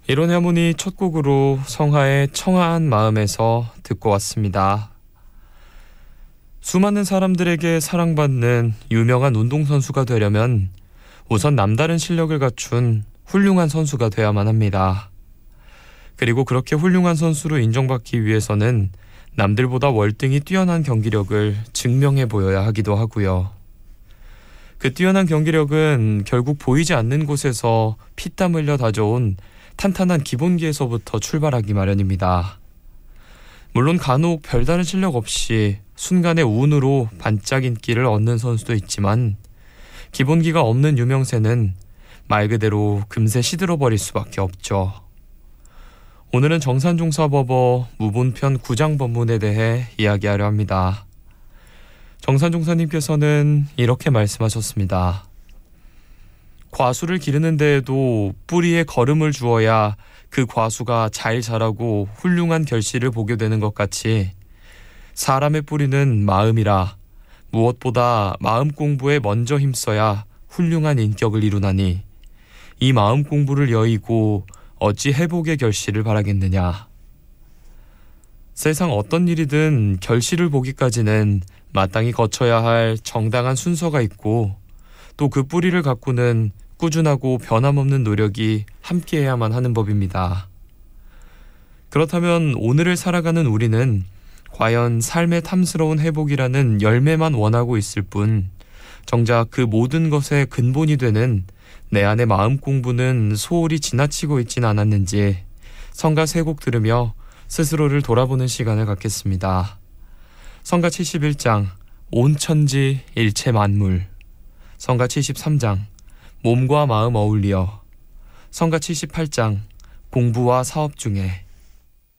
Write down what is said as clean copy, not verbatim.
이론 하모니 첫 곡으로 성하의 청아한 마음에서 듣고 왔습니다. 수많은 사람들에게 사랑받는 유명한 운동선수가 되려면 우선 남다른 실력을 갖춘 훌륭한 선수가 돼야만 합니다. 그리고 그렇게 훌륭한 선수로 인정받기 위해서는 남들보다 월등히 뛰어난 경기력을 증명해 보여야 하기도 하고요. 그 뛰어난 경기력은 결국 보이지 않는 곳에서 피땀 흘려 다져온 탄탄한 기본기에서부터 출발하기 마련입니다. 물론 간혹 별다른 실력 없이 순간의 운으로 반짝 인기를 얻는 선수도 있지만 기본기가 없는 유명세는 말 그대로 금세 시들어버릴 수밖에 없죠. 오늘은 정산종사법어 무본편 구장법문에 대해 이야기하려 합니다. 정산종사님께서는 이렇게 말씀하셨습니다. 과수를 기르는 데에도 뿌리에 거름을 주어야 그 과수가 잘 자라고 훌륭한 결실을 보게 되는 것 같이 사람의 뿌리는 마음이라 무엇보다 마음 공부에 먼저 힘써야 훌륭한 인격을 이루나니 이 마음 공부를 여의고 어찌 회복의 결실을 바라겠느냐. 세상 어떤 일이든 결실을 보기까지는 마땅히 거쳐야 할 정당한 순서가 있고 또 그 뿌리를 가꾸는 꾸준하고 변함없는 노력이 함께해야만 하는 법입니다. 그렇다면 오늘을 살아가는 우리는 과연 삶의 탐스러운 회복이라는 열매만 원하고 있을 뿐 정작 그 모든 것의 근본이 되는 내 안의 마음 공부는 소홀히 지나치고 있진 않았는지 성가 3곡 들으며 스스로를 돌아보는 시간을 갖겠습니다. 성가 71장 온천지 일체 만물, 성가 73장 몸과 마음 어울리어, 성가 78장 공부와 사업 중에,